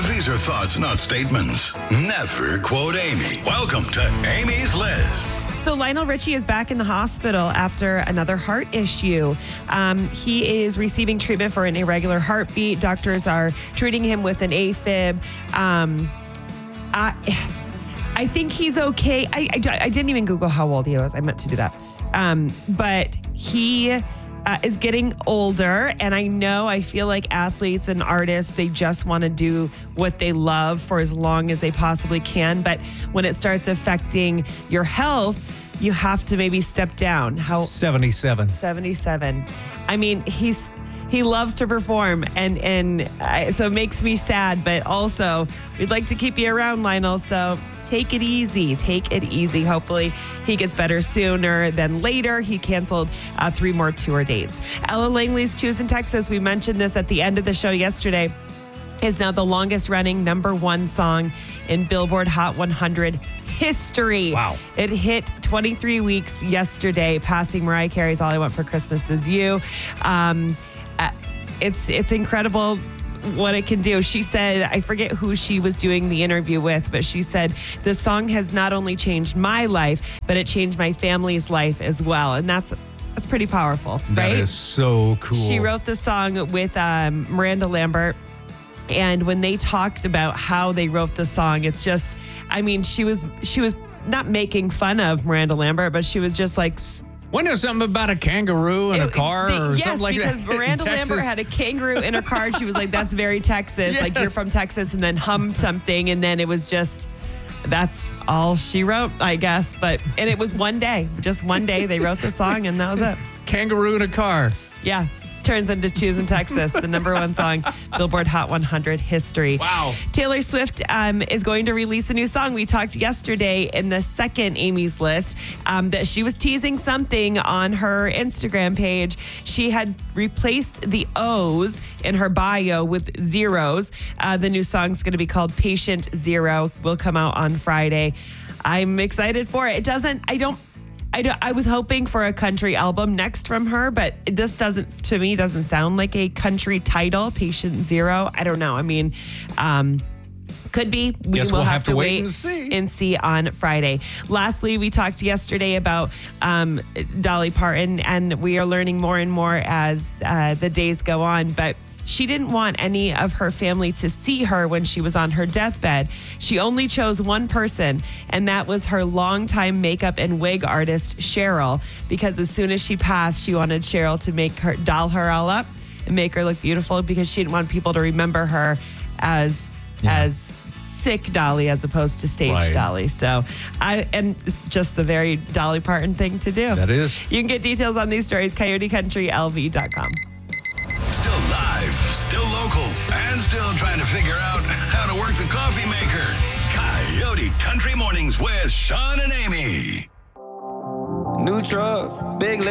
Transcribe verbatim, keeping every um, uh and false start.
These are thoughts, not statements. Never quote Amy. Welcome to Amy's List. So Lionel Richie is back in the hospital after another heart issue. Um, he is receiving treatment for an irregular heartbeat. Doctors are treating him with an AFib. Um, I, I think he's okay. I, I, I didn't even Google how old he was. I meant to do that. Um, but he uh, is getting older, and I know I feel like athletes and artists, they just want to do what they love for as long as they possibly can. But when it starts affecting your health, you have to maybe step down. How seventy-seven. seventy-seven. I mean, he's he loves to perform, and and I, so it makes me sad. But also, we'd like to keep you around, Lionel. So take it easy. Take it easy. Hopefully, he gets better sooner than later. He canceled uh, three more tour dates. Ella Langley's "Choosing Texas." We mentioned this at the end of the show yesterday. Is now the longest running number one song in Billboard Hot one hundred history. Wow. It hit twenty-three weeks yesterday, passing Mariah Carey's All I Want for Christmas Is You. Um, uh, it's it's incredible what it can do. She said, I forget who she was doing the interview with, but she said, the song has not only changed my life, but it changed my family's life as well. And that's that's pretty powerful, That right? That is so cool. She wrote the song with um, Miranda Lambert. And when they talked about how they wrote the song, it's just, I mean, she was she was not making fun of Miranda Lambert, but she was just like, Wasn't there something about a kangaroo in a It- car they- or yes, something like that? because Miranda in Texas? Lambert had a kangaroo in her car. She was like, that's very Texas. Yes. Like, you're from Texas, and then hummed something. And then it was just, that's all she wrote, I guess. But, and it was one day, just one day they wrote the song, and that was it. Kangaroo in a car. Yeah. Turns into Choosing Texas, the number one song, Billboard Hot one hundred history. Wow. Taylor Swift um, is going to release a new song. We talked yesterday in the second Amy's List um, that she was teasing something on her Instagram page. She had replaced the O's in her bio with zeros. Uh, the new song's going to be called Patient Zero. Will come out on Friday. I'm excited for it. It doesn't, I don't, I, don't, I was hoping for a country album next from her, but this doesn't, to me, doesn't sound like a country title, Patient Zero. I don't know. I mean, um, could be. We Guess will we'll have, have to to wait wait and see. and see on Friday. Lastly, we talked yesterday about um, Dolly Parton, and we are learning more and more as uh, the days go on, but she didn't want any of her family to see her when she was on her deathbed. She only chose one person, and that was her longtime makeup and wig artist, Cheryl, because as soon as she passed, she wanted Cheryl to make her doll her all up and make her look beautiful, because she didn't want people to remember her as Yeah. as sick Dolly as opposed to stage Right. Dolly. So I and it's just the very Dolly Parton thing to do. That is. You can get details on these stories, coyote country L V dot com. Still live, still local, and still trying to figure out how to work the coffee maker. Coyote Country Mornings with Sean and Amy. New truck, big